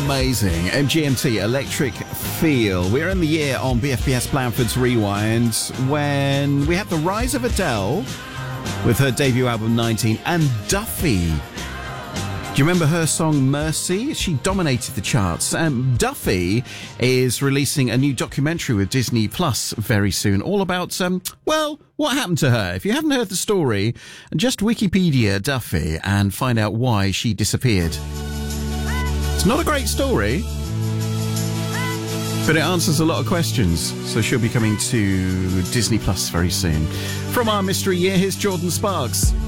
amazing. MGMT, Electric Feel. We're in the year on BFBS Blandford's Rewind when we have the rise of Adele with her debut album 19 and Duffy. Do you remember her song Mercy? She dominated the charts. Duffy is releasing a new documentary with Disney Plus very soon, all about, what happened to her. If you haven't heard the story, just Wikipedia Duffy and find out why she disappeared. It's not a great story, but it answers a lot of questions. So she'll be coming to Disney Plus very soon. From our mystery year, here's Jordan Sparks.